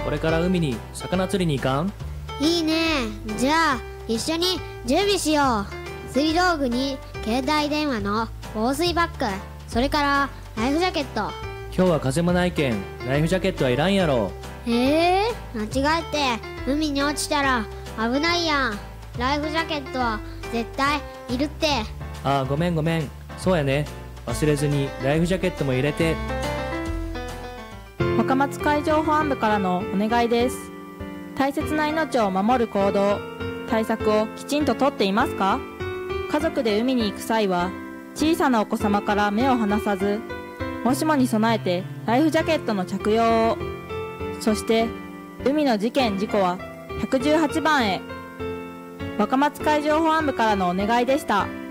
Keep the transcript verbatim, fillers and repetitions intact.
これから海に魚釣りに行かん？ いいね。じゃあ一緒に準備しよう。釣り道具に携帯電話の防水バッグ、それからライフジャケット。 今日は風もないけんライフジャケットはいらんやろ。 えー、間違えて海に落ちたら危ないやん。ライフジャケットは絶対いるって。 ああ、ごめんごめん。そうやね。忘れずにライフジャケットも入れて。 若松海上保安部からのお願いです。大切な命を守る行動、対策をきちんととっていますか？家族で海に行く際は小さなお子様から目を離さず、もしもに備えてライフジャケットの着用を。そして海の事件事故はひゃくじゅうはちばんへ。若松海上保安部からのお願いでした。